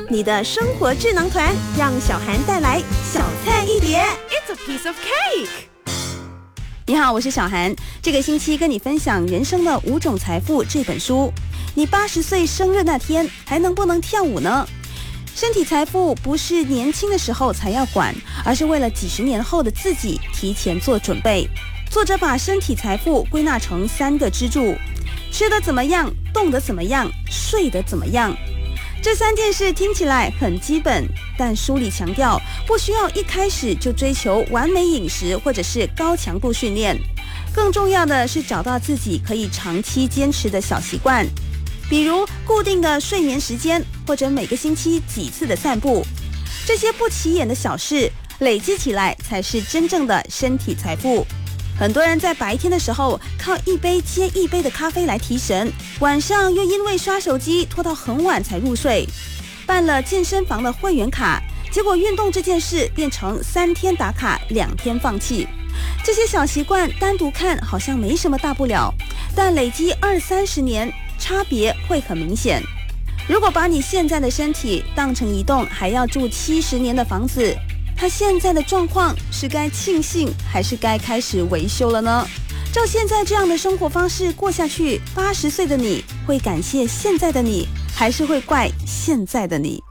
你的生活智囊团，让小涵带来小菜一碟。 It's a piece of cake。 你好，我是小涵。这个星期跟你分享《人生的5种财富》这本书。你80岁生日那天还能不能跳舞呢？身体财富不是年轻的时候才要管，而是为了几十年后的自己提前做准备。作者把身体财富归纳成3个支柱：吃得怎么样，动得怎么样，睡得怎么样。这3件事听起来很基本，但书里强调不需要一开始就追求完美饮食或者是高强度训练，更重要的是找到自己可以长期坚持的小习惯，比如固定的睡眠时间，或者每个星期几次的散步。这些不起眼的小事累积起来才是真正的身体财富。很多人在白天的时候靠一杯接一杯的咖啡来提神，晚上又因为刷手机拖到很晚才入睡。办了健身房的会员卡，结果运动这件事变成3天打卡2天放弃。这些小习惯单独看好像没什么大不了，但累积20-30年，差别会很明显。如果把你现在的身体当成一栋还要住70年的房子，他现在的状况是该庆幸还是该开始维修了呢？照现在这样的生活方式过下去，80岁的你会感谢现在的你，还是会怪现在的你？